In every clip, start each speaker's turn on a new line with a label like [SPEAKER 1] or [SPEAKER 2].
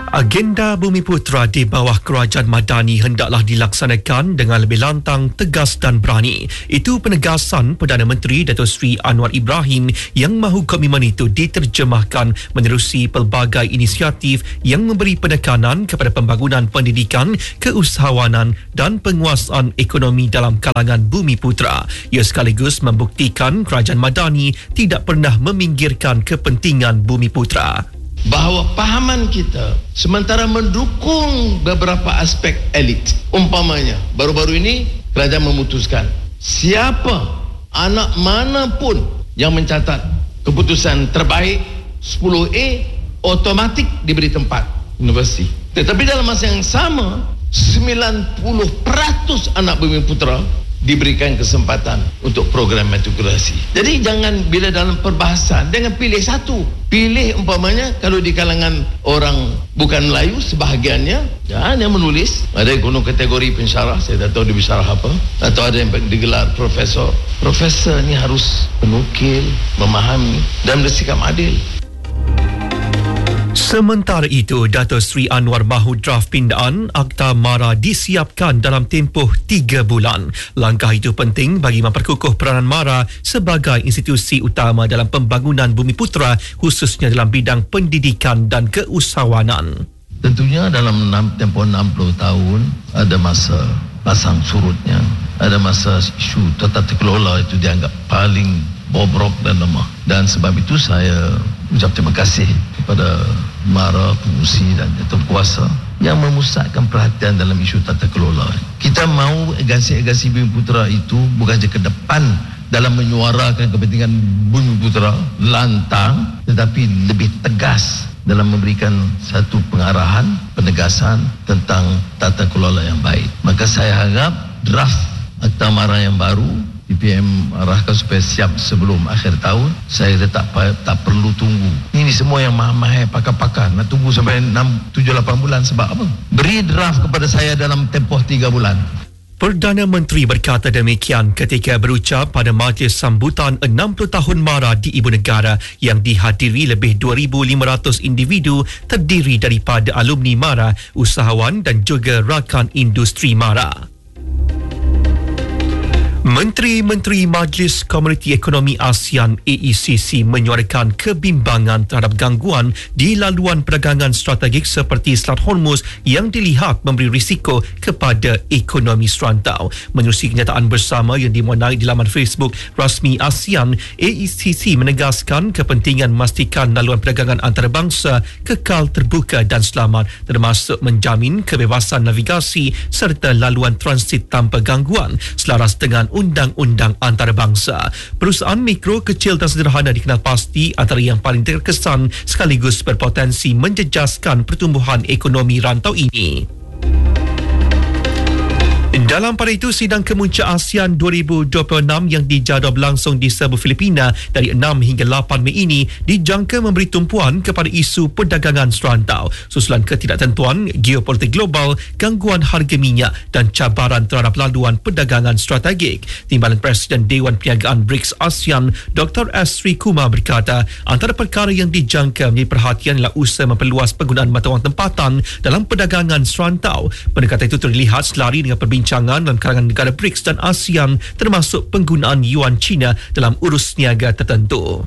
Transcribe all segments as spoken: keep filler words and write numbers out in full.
[SPEAKER 1] Agenda Bumi Putra di bawah Kerajaan Madani hendaklah dilaksanakan dengan lebih lantang, tegas dan berani. Itu penegasan Perdana Menteri Datuk Seri Anwar Ibrahim yang mahu komitmen itu diterjemahkan menerusi pelbagai inisiatif yang memberi penekanan kepada pembangunan pendidikan, keusahawanan dan penguasaan ekonomi dalam kalangan Bumi Putra. Ia sekaligus membuktikan Kerajaan Madani tidak pernah meminggirkan kepentingan Bumi Putra.
[SPEAKER 2] Bahawa pahaman kita sementara mendukung beberapa aspek elit. Umpamanya, baru-baru ini kerajaan memutuskan siapa anak mana pun yang mencatat keputusan terbaik sepuluh A automatik diberi tempat universiti. Tetapi dalam masa yang sama, sembilan puluh peratus anak Bumi Putra diberikan kesempatan untuk program matrikulasi. Jadi jangan bila dalam perbahasan, jangan pilih satu. Pilih umpamanya kalau di kalangan orang bukan Melayu sebahagiannya, ya, yang menulis, ada yang guna kategori pensyarah, saya tak tahu dia bersyarah apa, atau ada yang digelar profesor. Profesor ni harus menukil, memahami dan bersikap adil.
[SPEAKER 1] Sementara itu, Datuk Seri Anwar mahu draft pindaan Akta MARA disiapkan dalam tempoh tiga bulan. Langkah itu penting bagi memperkukuh peranan MARA sebagai institusi utama dalam pembangunan Bumi Putra, khususnya dalam bidang pendidikan dan keusahawanan.
[SPEAKER 2] Tentunya dalam tempoh enam puluh tahun ada masa pasang surutnya, ada masa isu tata kelola itu dianggap paling bobrok dan lemah. Dan sebab itu saya ucap terima kasih kepada MARA, pengurusi dan jatuh kuasa yang memusatkan perhatian dalam isu tata kelola. Kita mahu agensi-agensi Bumi Putra itu bukan saja ke depan dalam menyuarakan kepentingan Bumi Putra lantang, tetapi lebih tegas dalam memberikan satu pengarahan, penegasan tentang tata kelola yang baik. Maka saya harap draft Akta MARA yang baru D P M arahkan supaya siap sebelum akhir tahun. Saya kata tak, tak perlu tunggu. Ini semua yang mahal-mahal pakar-pakar nak tunggu sampai enam, tujuh, lapan bulan sebab apa? Beri draft kepada saya dalam tempoh tiga bulan.
[SPEAKER 1] Perdana Menteri berkata demikian ketika berucap pada majlis sambutan enam puluh tahun MARA di Ibu Negara yang dihadiri lebih dua ribu lima ratus individu terdiri daripada alumni MARA, usahawan dan juga rakan industri MARA. Menteri-Menteri Majlis Komuniti Ekonomi ASEAN A E C C menyuarakan kebimbangan terhadap gangguan di laluan perdagangan strategik seperti Selat Hormuz yang dilihat memberi risiko kepada ekonomi serantau. Menerusi kenyataan bersama yang dimuat di laman Facebook rasmi ASEAN, A E C C menegaskan kepentingan memastikan laluan perdagangan antarabangsa kekal terbuka dan selamat, termasuk menjamin kebebasan navigasi serta laluan transit tanpa gangguan selaras dengan undang-undang antarabangsa. Perusahaan mikro, kecil dan sederhana dikenal pasti antara yang paling terkesan sekaligus berpotensi menjejaskan pertumbuhan ekonomi rantau ini. Dalam pada itu, sidang kemuncak ASEAN dua ribu dua puluh enam yang dijadual berlangsung di Cebu, Filipina dari enam hingga lapan Mei ini dijangka memberi tumpuan kepada isu perdagangan serantau, susulan ketidaktentuan geopolitik global, gangguan harga minyak dan cabaran terhadap laluan perdagangan strategik. Timbalan Presiden Dewan Perniagaan B R I C S ASEAN, Doktor S. Sri Kumar berkata, antara perkara yang dijangka menjadi perhatian ialah usaha memperluas penggunaan mata wang tempatan dalam perdagangan serantau. Pendekatan itu terlihat selari dengan perbincangan dalam kalangan negara B R I C S dan ASEAN, termasuk penggunaan yuan Cina dalam urus niaga tertentu.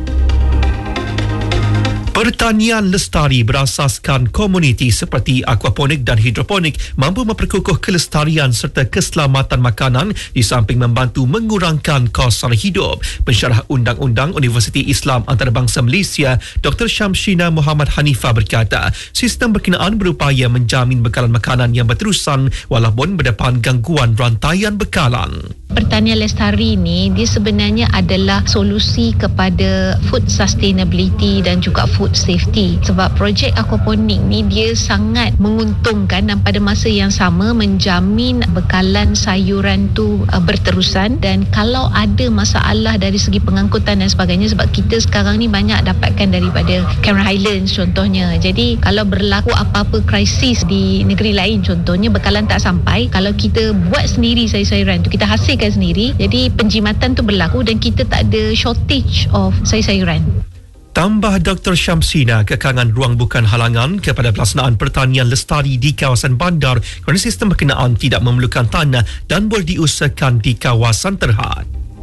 [SPEAKER 1] Pertanian lestari berasaskan komuniti seperti aquaponik dan hidroponik mampu memperkukuh kelestarian serta keselamatan makanan di samping membantu mengurangkan kos sara hidup. Pensyarah Undang-Undang Universiti Islam Antarabangsa Malaysia, Doktor Syamshina Muhammad Hanifah berkata, sistem berkenaan berupaya menjamin bekalan makanan yang berterusan walaupun berdepan gangguan rantaian bekalan.
[SPEAKER 3] Pertanian lestari ni dia sebenarnya adalah solusi kepada food sustainability dan juga food safety, sebab projek aquaponik ni dia sangat menguntungkan dan pada masa yang sama menjamin bekalan sayuran tu uh, berterusan. Dan kalau ada masalah dari segi pengangkutan dan sebagainya, sebab kita sekarang ni banyak dapatkan daripada Cameron Highlands contohnya, jadi kalau berlaku apa-apa krisis di negeri lain contohnya bekalan tak sampai, kalau kita buat sendiri sayur-sayuran tu, kita hasilkan sendiri, jadi penjimatan tu berlaku dan kita tak ada shortage of sayur-sayuran.
[SPEAKER 1] Tambah Doktor Syamsina, kekangan ruang bukan halangan kepada pelaksanaan pertanian lestari di kawasan bandar kerana sistem berkenaan tidak memerlukan tanah dan boleh diusahakan di kawasan terhad.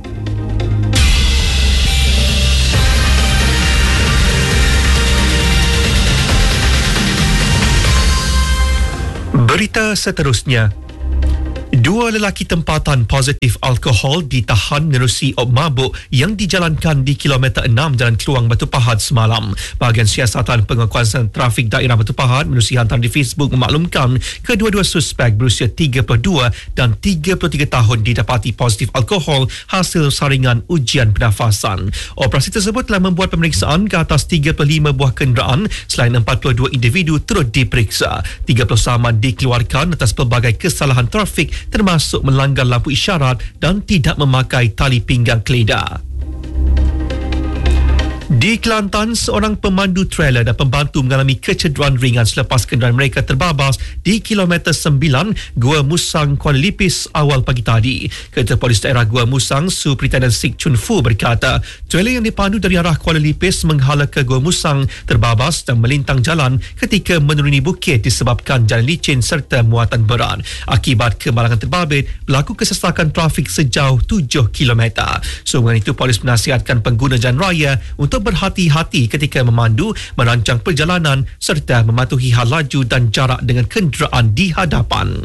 [SPEAKER 1] Berita seterusnya. Dua lelaki tempatan positif alkohol ditahan menerusi op mabuk yang dijalankan di kilometer enam Jalan Keluang Batu Pahat semalam. Bahagian Siasatan Penguasaan Trafik Daerah Batu Pahat menerusi hantaran di Facebook memaklumkan kedua-dua suspek berusia tiga puluh dua dan tiga puluh tiga tahun didapati positif alkohol hasil saringan ujian pernafasan. Operasi tersebut telah membuat pemeriksaan ke atas tiga puluh lima buah kenderaan selain empat puluh dua individu turut diperiksa. tiga puluh saman dikeluarkan atas pelbagai kesalahan trafik termasuk melanggar lampu isyarat dan tidak memakai tali pinggang keledar. Di Kelantan, seorang pemandu trailer dan pembantu mengalami kecederaan ringan selepas kenderaan mereka terbabas di kilometer sembilan Gua Musang, Kuala Lipis awal pagi tadi. Ketua Polis Daerah Gua Musang, Superintendent Sik Chun Fu berkata, trailer yang dipandu dari arah Kuala Lipis menghala ke Gua Musang terbabas dan melintang jalan ketika menuruni bukit disebabkan jalan licin serta muatan berat. Akibat kemalangan terbabit, berlaku kesesakan trafik sejauh tujuh kilometer. Sehubungan itu, polis menasihatkan pengguna jalan raya untuk berhati-hati ketika memandu, merancang perjalanan serta mematuhi hal laju dan jarak dengan kenderaan di hadapan.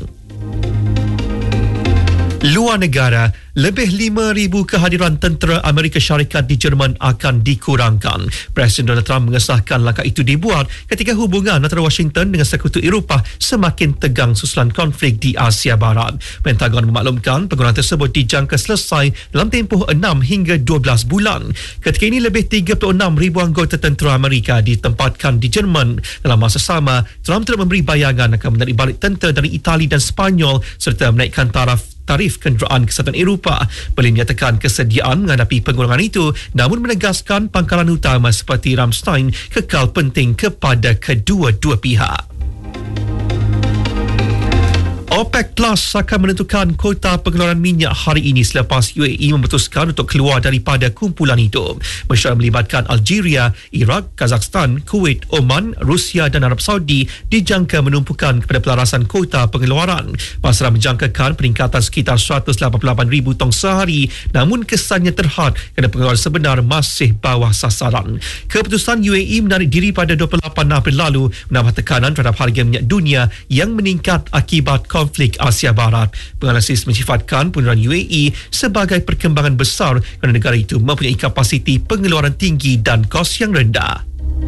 [SPEAKER 1] Luar negara, lebih lima ribu kehadiran tentera Amerika Syarikat di Jerman akan dikurangkan. Presiden Donald Trump mengesahkan langkah itu dibuat ketika hubungan antara Washington dengan sekutu Eropah semakin tegang susulan konflik di Asia Barat. Pentagon memaklumkan penggunaan tersebut dijangka selesai dalam tempoh enam hingga dua belas bulan. Ketika ini, lebih tiga puluh enam ribu anggota tentera Amerika ditempatkan di Jerman. Dalam masa sama, Trump telah memberi bayangan akan menarik balik tentera dari Itali dan Sepanyol serta menaikkan taraf tarif kenderaan kesihatan Eropah. Berlin menyatakan kesediaan menghadapi pengurangan itu, namun menegaskan pangkalan utama seperti Ramstein kekal penting kepada kedua-dua pihak. OPEC Plus akan menentukan kota pengeluaran minyak hari ini selepas U A E memutuskan untuk keluar daripada kumpulan itu. Mesyuarat melibatkan Algeria, Iraq, Kazakhstan, Kuwait, Oman, Rusia dan Arab Saudi dijangka menumpukan kepada pelarasan kota pengeluaran. Pasaran menjangkakan peningkatan sekitar seratus lapan puluh lapan ribu tong sehari, namun kesannya terhad kerana pengeluaran sebenar masih bawah sasaran. Keputusan U A E menarik diri pada dua puluh lapan April lalu menambah tekanan terhadap harga minyak dunia yang meningkat akibat konflik Asia Barat. Penganalisis mensifatkan pengeluaran U A E sebagai perkembangan besar kerana negara itu mempunyai kapasiti pengeluaran tinggi dan kos yang rendah.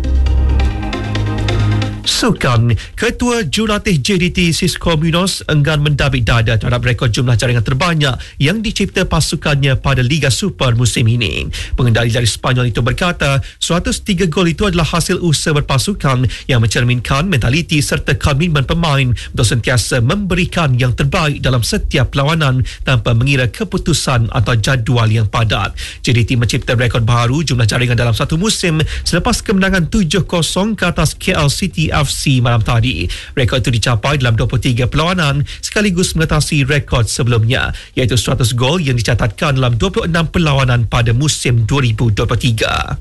[SPEAKER 1] Sukan, Ketua Jurulatih J D T Cisco Munoz enggan mendabik dada terhadap rekod jumlah jaringan terbanyak yang dicipta pasukannya pada Liga Super musim ini. Pengendali dari Sepanyol itu berkata, seratus tiga gol itu adalah hasil usaha berpasukan yang mencerminkan mentaliti serta komitmen pemain untuk sentiasa memberikan yang terbaik dalam setiap perlawanan tanpa mengira keputusan atau jadual yang padat. J D T mencipta rekod baru jumlah jaringan dalam satu musim selepas kemenangan tujuh kosong ke atas K L City F C malam tadi. Rekod itu dicapai dalam dua puluh tiga perlawanan sekaligus mengatasi rekod sebelumnya, iaitu seratus gol yang dicatatkan dalam dua puluh enam perlawanan pada musim dua ribu dua puluh tiga.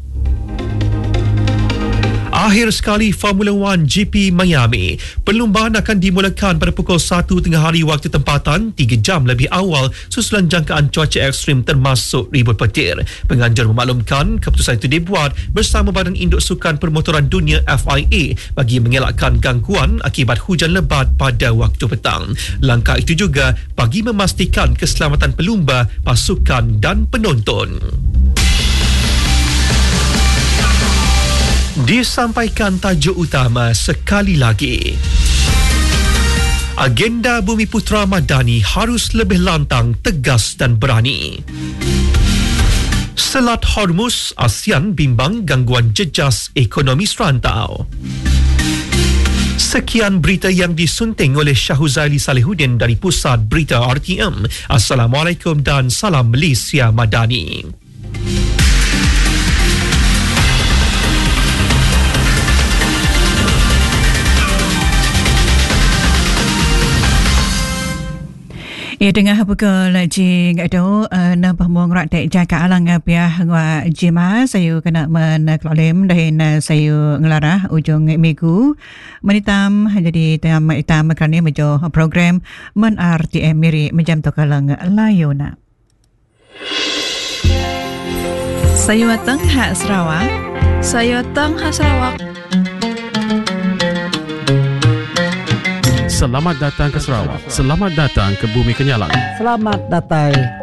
[SPEAKER 1] Akhir sekali Formula One G P Miami. Perlumbaan akan dimulakan pada pukul satu tengah hari waktu tempatan, tiga jam lebih awal susulan jangkaan cuaca ekstrim termasuk ribut petir. Penganjur memaklumkan keputusan itu dibuat bersama Badan Induk Sukan Permotoran Dunia F I A bagi mengelakkan gangguan akibat hujan lebat pada waktu petang. Langkah itu juga bagi memastikan keselamatan pelumba, pasukan dan penonton. Disampaikan tajuk utama sekali lagi. Agenda Bumiputera Madani harus lebih lantang, tegas dan berani. Selat Hormuz, ASEAN bimbang gangguan jejas ekonomi serantau. Sekian berita yang disunting oleh Syahuzaili Salihuddin dari Pusat Berita R T M. Assalamualaikum dan salam Malaysia Madani.
[SPEAKER 4] Ya tengah pukul jing itu na pemong rak dek jaka alang piah ngwa jima sayu kena menaklolem dahin sayu ngelarah ujung minggu menitam jadi tam itam kerana mejo program men R T M miri menjam tokalang layona. Sayu atang hak Sarawak.
[SPEAKER 5] Sayu atang hak Sarawak.
[SPEAKER 6] Selamat datang ke Sarawak. Selamat datang ke Bumi Kenyalang.
[SPEAKER 7] Selamat datang